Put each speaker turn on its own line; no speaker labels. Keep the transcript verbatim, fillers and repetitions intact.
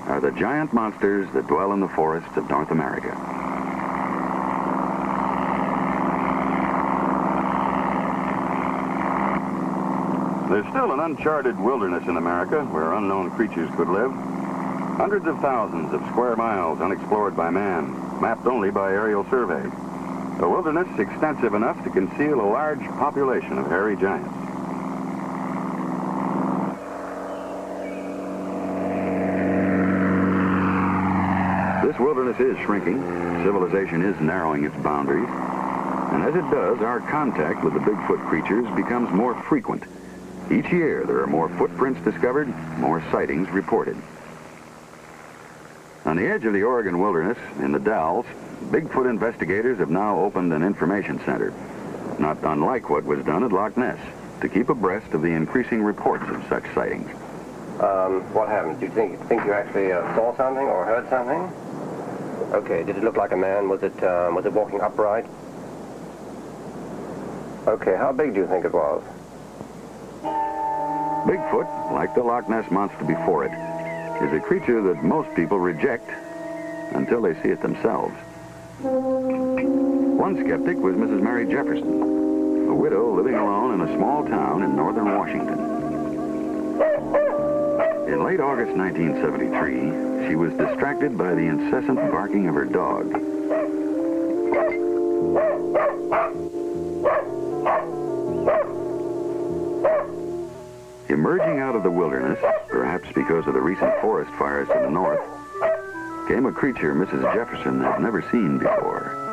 are the giant monsters that dwell in the forests of North America. There's still an uncharted wilderness in America where unknown creatures could live. Hundreds of thousands of square miles unexplored by man, mapped only by aerial survey. A wilderness extensive enough to conceal a large population of hairy giants. This wilderness is shrinking. Civilization is narrowing its boundaries. And as it does, our contact with the Bigfoot creatures becomes more frequent. Each year, there are more footprints discovered, more sightings reported. On the edge of the Oregon wilderness, in the Dalles, Bigfoot investigators have now opened an information center, not unlike what was done at Loch Ness, to keep abreast of the increasing reports of such sightings.
Um, what happened? Do you think, think you actually uh, saw something or heard something? Okay, did it look like a man? Was it, um, was it walking upright? Okay, how big do you think it was?
Bigfoot, like the Loch Ness monster before it, is a creature that most people reject until they see it themselves. One skeptic was Missus Mary Jefferson, a widow living alone in a small town in northern Washington. In late August nineteen seventy-three, she was distracted by the incessant barking of her dog. Emerging out of the wilderness, perhaps because of the recent forest fires to the north, came a creature Missus Jefferson had never seen before.